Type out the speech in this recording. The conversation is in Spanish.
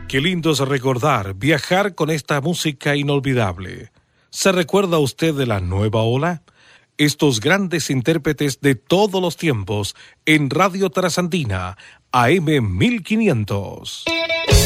Qué lindo es recordar, viajar con esta música inolvidable. ¿Se recuerda usted de la nueva ola? Estos grandes intérpretes de todos los tiempos en Radio Trasandina, AM 1500.